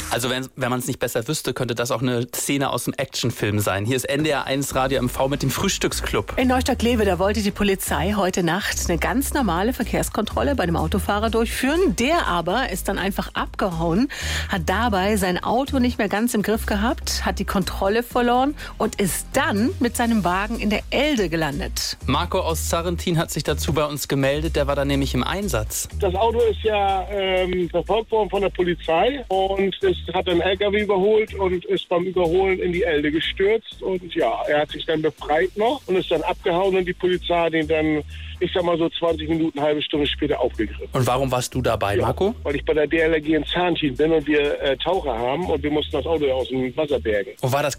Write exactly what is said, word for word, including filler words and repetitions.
Also wenn, wenn man es nicht besser wüsste, könnte das auch eine Szene aus dem Actionfilm sein. Hier ist N D R eins Radio M V mit dem Frühstücksclub. In Neustadt-Glewe, da wollte die Polizei heute Nacht eine ganz normale Verkehrskontrolle bei dem Autofahrer durchführen. Der aber ist dann einfach abgehauen, hat dabei sein Auto nicht mehr ganz im Griff gehabt, hat die Kontrolle verloren und ist dann mit seinem Wagen in der Elde gelandet. Marco aus Zarrentin hat sich dazu bei uns gemeldet, der war da nämlich im Einsatz. Das Auto ist ja ähm, verfolgt worden von der Polizei und es hat einen L K W überholt und ist beim Überholen in die Elde gestürzt. Und ja, er hat sich dann befreit noch und ist dann abgehauen und die Polizei hat ihn dann, ich sag mal so zwanzig Minuten, eine halbe Stunde später aufgegriffen. Und warum warst du dabei, Ja, Marco? weil ich bei der D L R G in Zarrentin bin und wir äh, Taucher haben und wir mussten das Auto aus dem Wasser bergen. Und war das